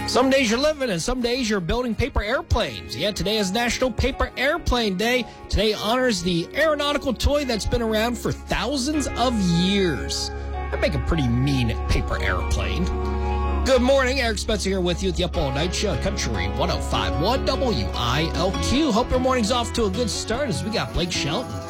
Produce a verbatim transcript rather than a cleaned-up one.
Some days you're living and some days you're building paper airplanes. Yeah, today is National Paper Airplane Day. Today honors the aeronautical toy that's been around for thousands of years. I make a pretty mean paper airplane. Good morning, Eric Spencer here with you at the Up All Night Show, Country one oh five point one W I L Q. Hope your morning's off to a good start as we got Blake Shelton